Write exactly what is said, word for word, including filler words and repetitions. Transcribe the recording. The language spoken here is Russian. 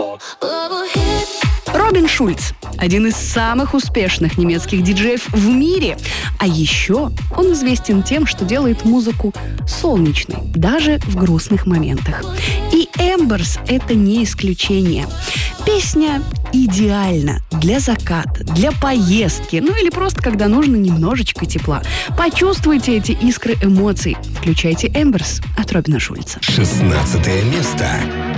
Робин Шульц – один из самых успешных немецких диджеев в мире. А еще он известен тем, что делает музыку солнечной, даже в грустных моментах. И Embers – это не исключение. Песня идеальна для заката, для поездки, ну или просто когда нужно немножечко тепла. Почувствуйте эти искры эмоций. Включайте Embers от Робина Шульца. шестнадцатое место.